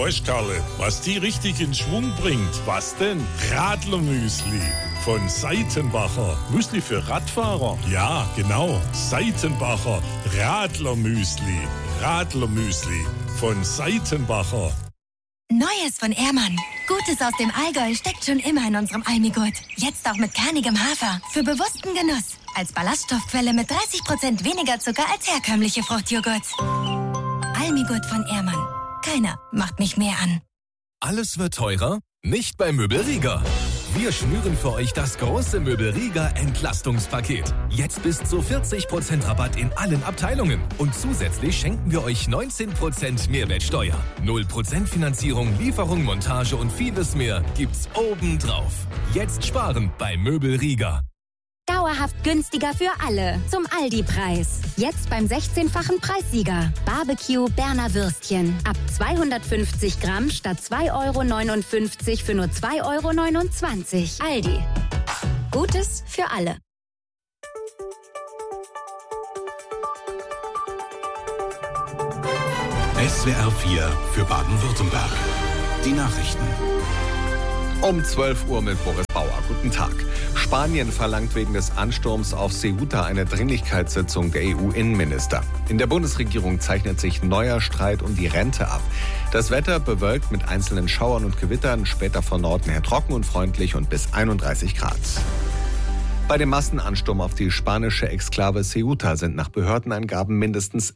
Weißt, Karle, was die richtig in Schwung bringt? Was denn? Radlermüsli. Von Seitenbacher. Müsli für Radfahrer? Ja, genau. Seitenbacher Radlermüsli. Radlermüsli. Von Seitenbacher. Neues von Ehrmann. Gutes aus dem Allgäu steckt schon immer in unserem Almigurt. Jetzt auch mit kernigem Hafer. Für bewussten Genuss. Als Ballaststoffquelle mit 30% weniger Zucker als herkömmliche Fruchtjoghurts. Almigurt von Ehrmann. Keiner macht mich mehr an. Alles wird teurer? Nicht bei Möbelrieger. Wir schnüren für euch das große Möbelrieger Entlastungspaket. Jetzt bis zu 40% Rabatt in allen Abteilungen. Und zusätzlich schenken wir euch 19% Mehrwertsteuer. 0% Finanzierung, Lieferung, Montage und vieles mehr gibt's obendrauf. Jetzt sparen bei Möbelrieger. Dauerhaft günstiger für alle. Zum Aldi-Preis. Jetzt beim 16-fachen Preissieger. Barbecue Berner Würstchen. Ab 250 Gramm statt 2,59 € für nur 2,29 €. Aldi. Gutes für alle. SWR 4 für Baden-Württemberg. Die Nachrichten. Um 12 Uhr mit Boris Bauer. Guten Tag. Spanien verlangt wegen des Ansturms auf Ceuta eine Dringlichkeitssitzung der EU-Innenminister. In der Bundesregierung zeichnet sich neuer Streit um die Rente ab. Das Wetter bewölkt mit einzelnen Schauern und Gewittern, später von Norden her trocken und freundlich und bis 31 Grad. Bei dem Massenansturm auf die spanische Exklave Ceuta sind nach Behördenangaben mindestens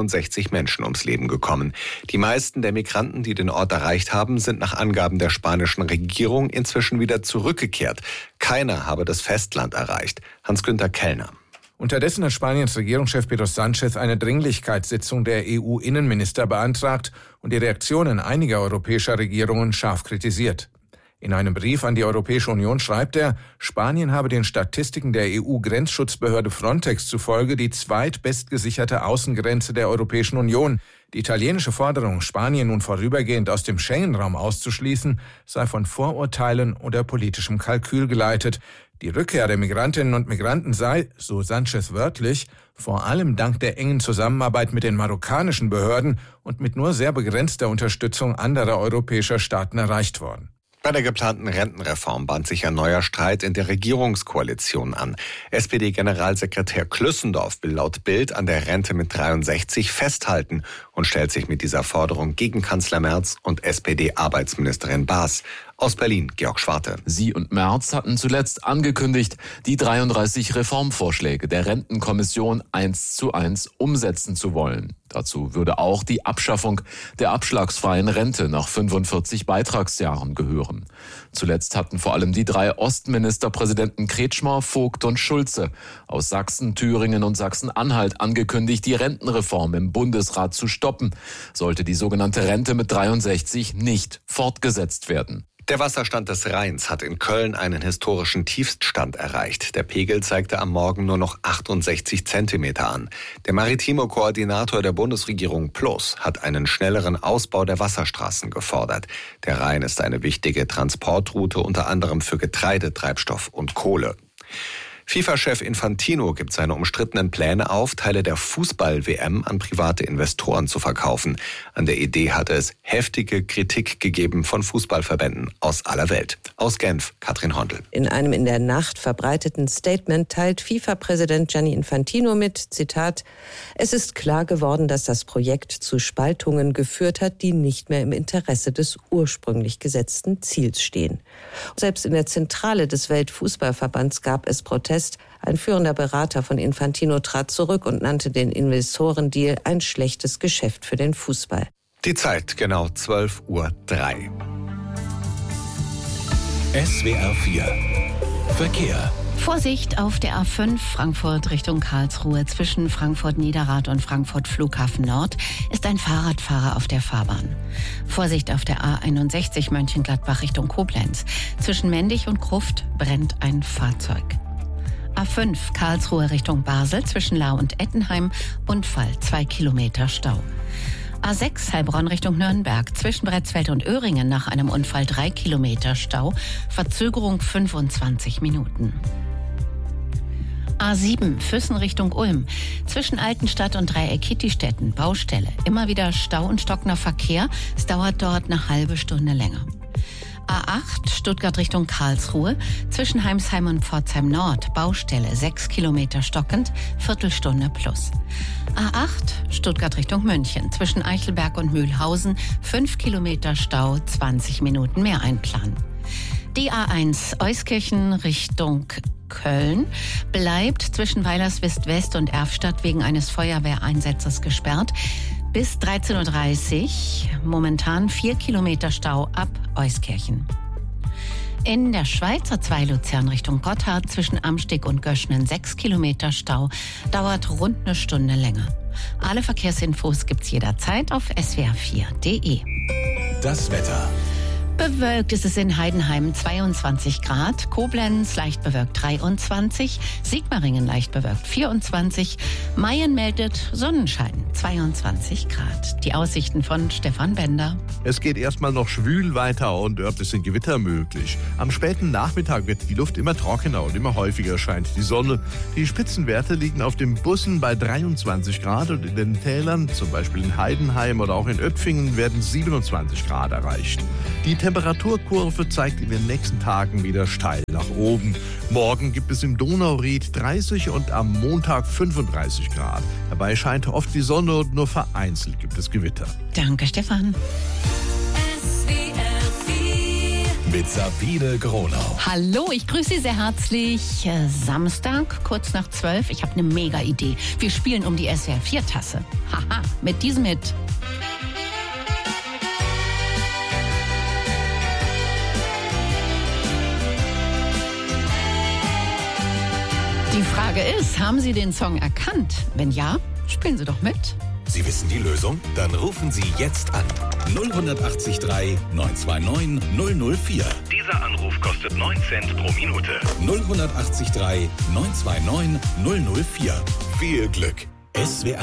67 Menschen ums Leben gekommen. Die meisten der Migranten, die den Ort erreicht haben, sind nach Angaben der spanischen Regierung inzwischen wieder zurückgekehrt. Keiner habe das Festland erreicht. Hans-Günther Kellner. Unterdessen hat Spaniens Regierungschef Pedro Sánchez eine Dringlichkeitssitzung der EU-Innenminister beantragt und die Reaktionen einiger europäischer Regierungen scharf kritisiert. In einem Brief an die Europäische Union schreibt er, Spanien habe den Statistiken der EU-Grenzschutzbehörde Frontex zufolge die zweitbestgesicherte Außengrenze der Europäischen Union. Die italienische Forderung, Spanien nun vorübergehend aus dem Schengen-Raum auszuschließen, sei von Vorurteilen oder politischem Kalkül geleitet. Die Rückkehr der Migrantinnen und Migranten sei, so Sánchez wörtlich, vor allem dank der engen Zusammenarbeit mit den marokkanischen Behörden und mit nur sehr begrenzter Unterstützung anderer europäischer Staaten erreicht worden. Bei der geplanten Rentenreform bahnt sich ein neuer Streit in der Regierungskoalition an. SPD-Generalsekretär Klüssendorf will laut Bild an der Rente mit 63 festhalten und stellt sich mit dieser Forderung gegen Kanzler Merz und SPD-Arbeitsministerin Baas. Aus Berlin, Georg Schwarte. Sie und Merz hatten zuletzt angekündigt, die 33 Reformvorschläge der Rentenkommission 1:1 umsetzen zu wollen. Dazu würde auch die Abschaffung der abschlagsfreien Rente nach 45 Beitragsjahren gehören. Zuletzt hatten vor allem die 3 Ostministerpräsidenten Kretschmer, Vogt und Schulze aus Sachsen, Thüringen und Sachsen-Anhalt angekündigt, die Rentenreform im Bundesrat zu stoppen, sollte die sogenannte Rente mit 63 nicht fortgesetzt werden. Der Wasserstand des Rheins hat in Köln einen historischen Tiefststand erreicht. Der Pegel zeigte am Morgen nur noch 68 Zentimeter an. Der maritime Koordinator der Bundesregierung Plus hat einen schnelleren Ausbau der Wasserstraßen gefordert. Der Rhein ist eine wichtige Transportroute, unter anderem für Getreide, Treibstoff und Kohle. FIFA-Chef Infantino gibt seine umstrittenen Pläne auf, Teile der Fußball-WM an private Investoren zu verkaufen. An der Idee hatte es heftige Kritik gegeben von Fußballverbänden aus aller Welt. Aus Genf, Katrin Hondel. In einem in der Nacht verbreiteten Statement teilt FIFA-Präsident Gianni Infantino mit, Zitat, es ist klar geworden, dass das Projekt zu Spaltungen geführt hat, die nicht mehr im Interesse des ursprünglich gesetzten Ziels stehen. Selbst in der Zentrale des Weltfußballverbands gab es Proteste. Ein führender Berater von Infantino trat zurück und nannte den Investorendeal ein schlechtes Geschäft für den Fußball. Die Zeit, genau 12:03 Uhr. SWR 4 Verkehr. Vorsicht auf der A5 Frankfurt Richtung Karlsruhe. Zwischen Frankfurt-Niederrad und Frankfurt Flughafen Nord ist ein Fahrradfahrer auf der Fahrbahn. Vorsicht auf der A61 Mönchengladbach Richtung Koblenz. Zwischen Mendig und Gruft brennt ein Fahrzeug. A5 Karlsruhe Richtung Basel zwischen Lau und Ettenheim. Unfall, 2 Kilometer Stau. A6 Heilbronn Richtung Nürnberg zwischen Bretzfeld und Öhringen nach einem Unfall 3 Kilometer Stau. Verzögerung 25 Minuten. A7, Füssen Richtung Ulm. Zwischen Altenstadt und Dreieck Kittistetten, Baustelle. Immer wieder Stau und stockender Verkehr. Es dauert dort eine halbe Stunde länger. A8, Stuttgart Richtung Karlsruhe. Zwischen Heimsheim und Pforzheim Nord, Baustelle. 6 Kilometer stockend, Viertelstunde plus. A8, Stuttgart Richtung München. Zwischen Eichelberg und Mühlhausen, 5 Kilometer Stau, 20 Minuten mehr einplanen. Die A1, Euskirchen Richtung Köln bleibt zwischen Weilerswist-West und Erfstadt wegen eines Feuerwehreinsatzes gesperrt. Bis 13.30 Uhr, momentan 4 Kilometer Stau ab Euskirchen. In der Schweiz A2 Luzern Richtung Gotthard zwischen Amsteg und Göschnen 6 Kilometer Stau, dauert rund eine Stunde länger. Alle Verkehrsinfos gibt's jederzeit auf swr4.de. Das Wetter. Bewölkt ist es in Heidenheim 22 Grad, Koblenz leicht bewölkt 23, Sigmaringen leicht bewölkt 24, Mayen meldet Sonnenschein 22 Grad. Die Aussichten von Stefan Bender. Es geht erstmal noch schwül weiter und örtlich sind Gewitter möglich. Am späten Nachmittag wird die Luft immer trockener und immer häufiger scheint die Sonne. Die Spitzenwerte liegen auf den Bussen bei 23 Grad und in den Tälern, zum Beispiel in Heidenheim oder auch in Öpfingen, werden 27 Grad erreicht. Die Temperaturkurve zeigt in den nächsten Tagen wieder steil nach oben. Morgen gibt es im Donauried 30 und am Montag 35 Grad. Dabei scheint oft die Sonne und nur vereinzelt gibt es Gewitter. Danke, Stefan. Mit Sabine Gronau. Hallo, ich grüße Sie sehr herzlich. Samstag, kurz nach 12. Ich habe eine Mega-Idee. Wir spielen um die SWR4-Tasse. Haha, mit diesem Hit. Die Frage ist, haben Sie den Song erkannt? Wenn ja, spielen Sie doch mit. Sie wissen die Lösung? Dann rufen Sie jetzt an. 0183 929 004. Dieser Anruf kostet 9 Cent pro Minute. 0183 929 004. Viel Glück. SWR